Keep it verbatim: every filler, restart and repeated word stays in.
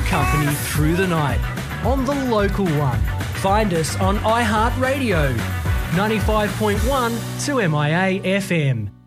company through the night on the local one. Find us on iHeartRadio, ninety-five point one to M I A F M.